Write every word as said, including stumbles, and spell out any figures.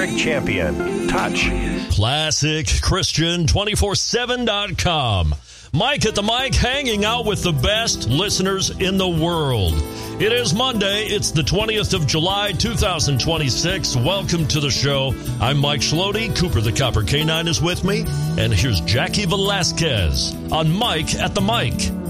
Eric Champion. Touch. Classic Christian two four seven dot com. Mike at the mic, hanging out with the best listeners in the world. It is Monday. It's the twentieth of July, two thousand twenty-six. Welcome to the show. I'm Mike Schlote. Cooper the Copper Canine is with me. And here's Jackie Velasquez on Mike at the mic.